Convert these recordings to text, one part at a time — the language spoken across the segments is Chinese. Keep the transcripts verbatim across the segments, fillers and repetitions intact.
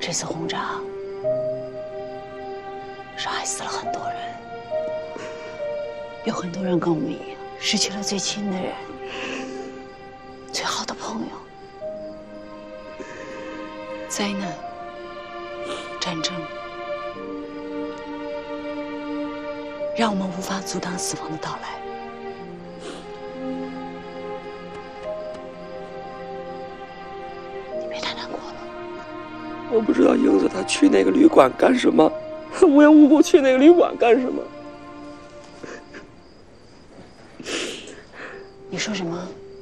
这次轰炸是害死了很多人，有很多人跟我们一样，失去了最亲的人、最好的朋友。灾难、战争，让我们无法阻挡死亡的到来。你别太难过了。 我不知道英子她去那个旅馆干什么，无缘无故去那个旅馆干什么？ 你说什么？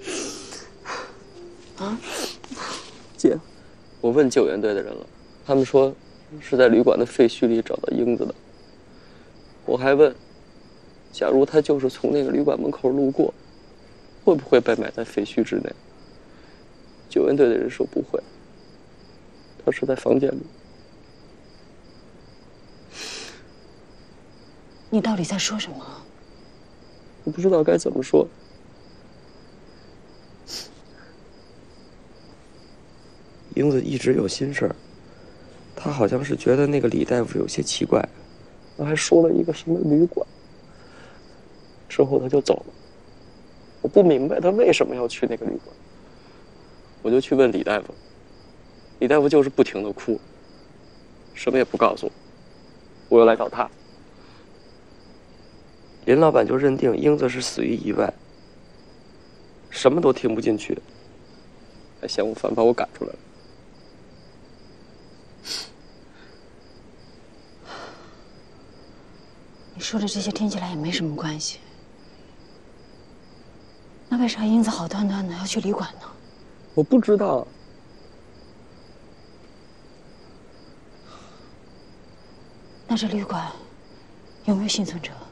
啊？ 姐，我问救援队的人了，他们说是在旅馆的废墟里找到英子的。我还问，假如他就是从那个旅馆门口路过，会不会被埋在废墟之内？救援队的人说不会，他是在房间里。 你到底在说什么？ 我不知道该怎么说。英子一直有心事儿，她好像是觉得那个李大夫有些奇怪，还说了一个什么旅馆，之后他就走了。我不明白他为什么要去那个旅馆，我就去问李大夫，李大夫就是不停的哭，什么也不告诉我，我又来找他。林老板就认定英子是死于意外，什么都听不进去，还嫌我烦把我赶出来了。 你说的这些听起来也没什么关系，那为啥英子好端端的要去旅馆呢？ 我不知道。 那这旅馆有没有幸存者？